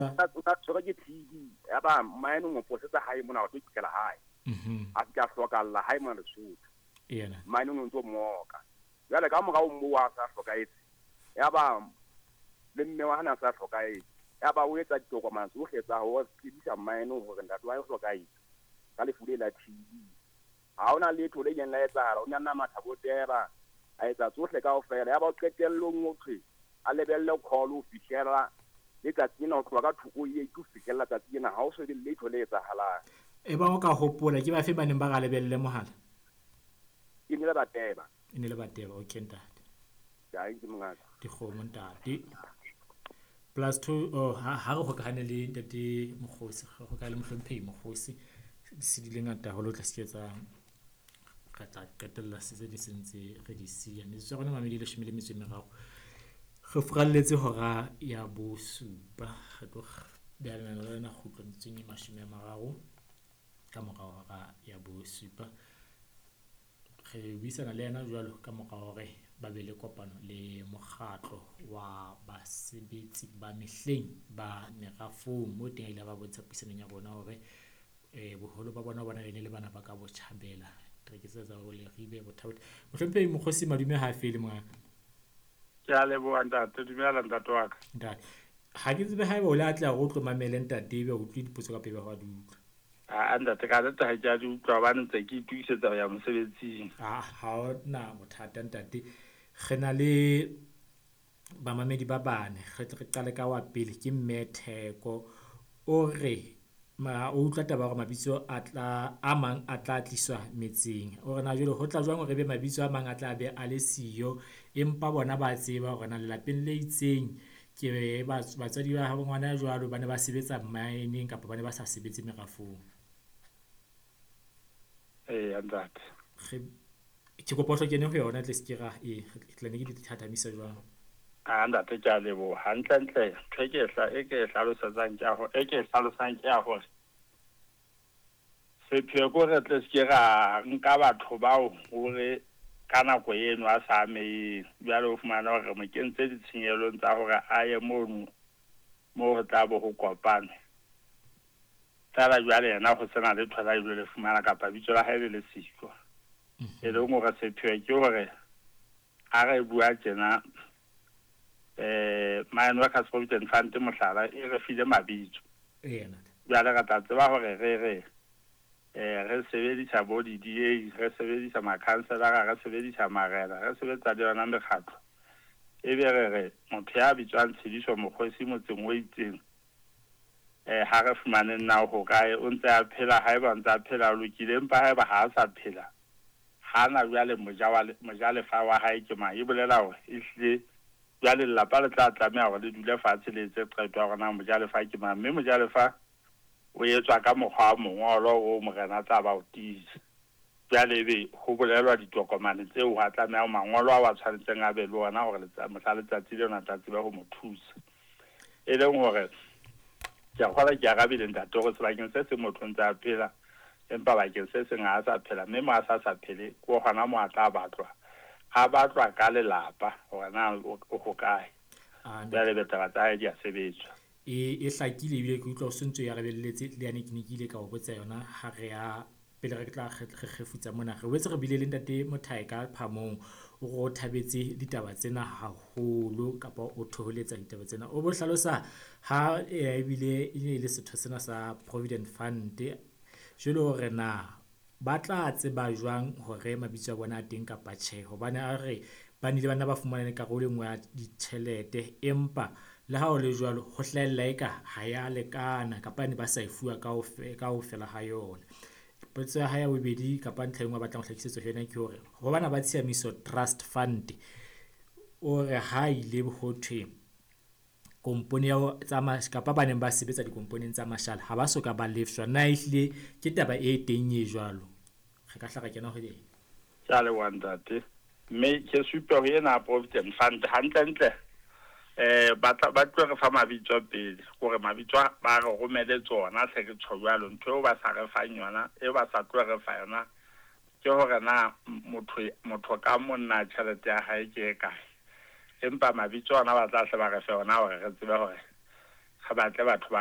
ka tshwara ke TB ya ba maeno mo posetsa hae mona go tsikela hae a ka hlokalla hae mona Lesotho yena maeno no ntso moka jale ka mo ga o mmo wa sa hlokaetse ya ba le mme wa hana sa hlokaetse ya ba o etsa ditokomane tsohle tsa ho tsebisa maeno hore ntate wa hlokaetse ka le fule la TB ha ona letho le yeng la etsahala o nyanna mathapotera a etsa tsohle ka ofela ya ba o qetellong o thwe a lebelle call o fihlela le ka tsena o tloga ka thuko ye ke fihlela ka tsena ha o so le letho le etsahalang e ba o ka hopola ke ba fe baneng ba ga lebelle mohala ke ne le bateba e ne le bateba o kentate ya ke mongaka dikgomo ntate +2 oh ha re hokahane le ntate Mokgosi go ka le mohlomphehi Mokgosi se di le ngata ho lo tla se etsa ka tla qetella se di sentse re di siya ne se rona mamedi le shimile metso meraro re furalletse hora ya bosupa re tlo beana le rena khutlo metseng e 30 ka morao hora ya bosupa re buisana le yena jwalo ka morao hore ba be le kopano le mokgatlo wa basebetsi ba mehleng ba merafong mo teng ile ba bontsha puisanong ya bona hore boholo ba bona bona le bana ba ka botjhabela re ke tsa go le ribe bothabothi mohlomphehi Mokgosi madume ha fele mongaka ke a leboha ntate dumela ntate wa ka ntate ha ke tsebe haeba o le atla go tlo mamele ntate ebe o tlile dipotso ka pebe go a di utlwa ntate ka ntate ha ke a di utlwa ba ntse ke itukisetsa ya mosebetsing ha ona bothata ntate re na le bamamedi ba bane re qale ka wa pele ke Mmetheko o re o utlwa taba gore mabitso a mang a tla tliswa metseng o re na jole ho tla jwang re be mabitso a mang a tla be a le siyo empa bona ba tseba gore na lelapeng le itseng ke batswadi ba habo ngwana jwalo ba ne ba sebetsa mining kapa ba ne ba sa sebetse merafong ntate ke kopa hlo kene ho yona tle se ke ra tla ne ke di thathamisa jwang ntate ke a leboha hantle e ke hlalosetsang ke ya hore sepheko re tle se ke ra nka batho bao hore ka nako eno a sa ameheng jwale o fumana hore mo kentse ditshenyelong tsa hore a ye mo ho tla bo ho kopane tala jwale yena go sena le thola ile le fumana kapa bitso la hae le siko e leng hore sepheko ke hore a re bua tjena maano a Provident Fund mohlala e re file mabitso jwale re tla tseba hore re sebedisa bo di-DA re sebedisa makhanselara re sebedisa marela re sebetsa le yona mekgatlo ebe re motho ya bitswang Tshediso Mokgosi motseng o itseng ha re fumane nna ho kae o ntse a phela haeba ntse a phela lokile empa haeba ha a sa phela hana jwale mojalefa wa hae ke mang e bolela hore ehlile jwale lelapa le tla tlameha hore le dule fatshe le tse qetwa hore na mojalefa ke mang mme mojalefa o etswa ka mokgwa mongolo o morena tsa ba o tiisa jwale be ho bolelwa ditokomane tseo ha tlameha mangolo a wa tshwanetseng a be le ona hore mohla letsatsi le ona tlatsi ba ho mo thusa e leng hore ke akgola ke arabile ntate go sebakeng se se motho ntse a phela empa bakeng se seng ha a sa phela mme mo a sa phele ko gona mo a tla batlwa ka lelapa hore na o go kae jwale betaba tsa di a sebetswa e hlakile ebile ke utlwa o sentse ya rebelletse le yane ke ne ke ile ka o botsa yona ha re ya pele re tla kgefutsa mona re wetse re bile le ntate Mothai ka phamong o go thabetse ditaba tsena haholo kapa o thoholetsa ditaba tsena o bo hlalosa ha ebile e le setho sena sa Provident Fund jelo hore na ba tla tseba jwang hore mabitso a bona a teng kapa tjhe hobane a re ba nile bana ba fumana karolo engwe ya ditjhelete empa le ha o le jwalo ho hlahella eka ha ya lekana kapa ne ba sa ifua ka o fela ha yona potso ya hae bobedi kapa ntlha engwe ba batlang ho hlakisetsa yona ke hore ho bana ba tshiamiso trust fund o re ha ile ho thwe kompone ya tsa kapa ba neng ba sebetsa dikomponeng tsa mashala ha ba soka ba lefshwa na ehlile ke taba e teng e jwalo re ka hla ka kena ho yena tsa le wantate mme ke supa ho yena Provident Fund hantle ba tlo re fa mabitso pele gore mabitso ba re romele tsona se ke tshwalo ntho ba sa re fang yona e ba sa tlo re fa yona ke hore na motho ka monna tšhelete ya hae ke kae empa mabitso ona ba tla se ba re fa yona hore re tsebe hore re batle batho